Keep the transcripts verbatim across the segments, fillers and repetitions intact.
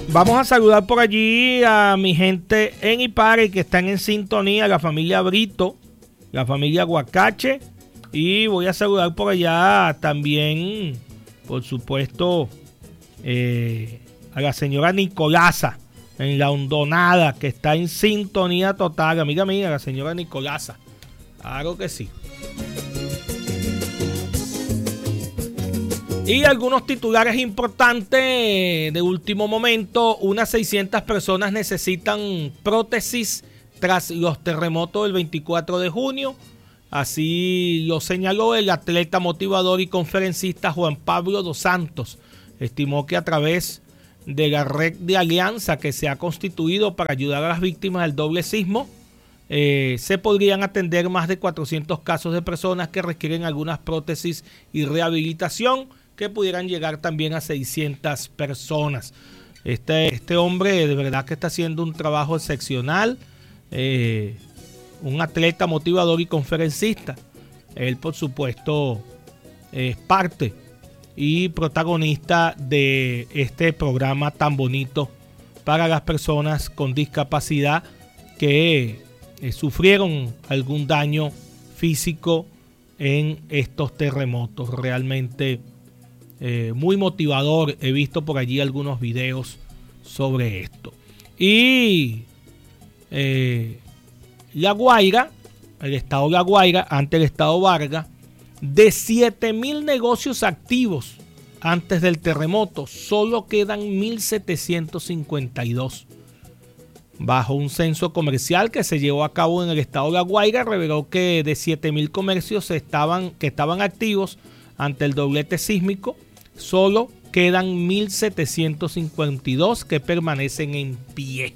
Vamos a saludar por allí a mi gente en Ipare que están en sintonía, la familia Brito, la familia Guacache, y voy a saludar por allá también, por supuesto, eh, a la señora Nicolasa en la Hondonada, que está en sintonía total, amiga mía, la señora Nicolasa. Claro que sí. Y algunos titulares importantes de último momento. Unas seiscientas personas necesitan prótesis tras los terremotos del veinticuatro de junio. Así lo señaló el atleta motivador y conferencista Juan Pablo dos Santos. Estimó que a través de la red de alianza que se ha constituido para ayudar a las víctimas del doble sismo, eh, se podrían atender más de cuatrocientos casos de personas que requieren algunas prótesis y rehabilitación, que pudieran llegar también a seiscientas personas. Este, este hombre de verdad que está haciendo un trabajo excepcional, eh, un atleta motivador y conferencista. Él, por supuesto, es parte y protagonista de este programa tan bonito para las personas con discapacidad que eh, sufrieron algún daño físico en estos terremotos. Realmente Eh, muy motivador. He visto por allí algunos videos sobre esto. Y eh, La Guaira, el estado La Guaira, ante el estado Vargas, de siete mil negocios activos antes del terremoto, solo quedan mil setecientos cincuenta y dos. Bajo un censo comercial que se llevó a cabo en el estado La Guaira, reveló que de siete mil comercios estaban, que estaban activos ante el doblete sísmico, solo quedan mil setecientos cincuenta y dos que permanecen en pie.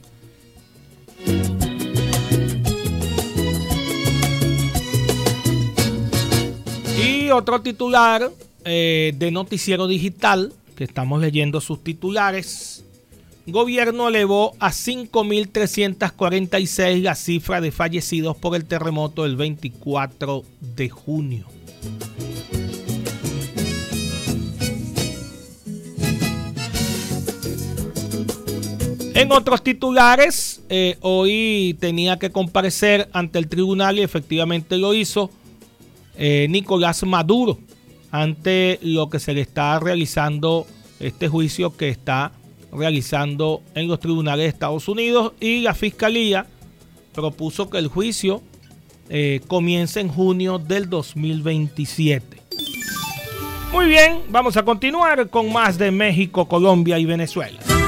Y otro titular eh, de Noticiero Digital, que estamos leyendo sus titulares. Gobierno elevó a cinco mil trescientos cuarenta y seis la cifra de fallecidos por el terremoto del veinticuatro de junio. En otros titulares, eh, hoy tenía que comparecer ante el tribunal y efectivamente lo hizo eh, Nicolás Maduro ante lo que se le está realizando, este juicio que está realizando en los tribunales de Estados Unidos, y la fiscalía propuso que el juicio eh, comience en junio del dos mil veintisiete. Muy bien, vamos a continuar con más de México, Colombia y Venezuela.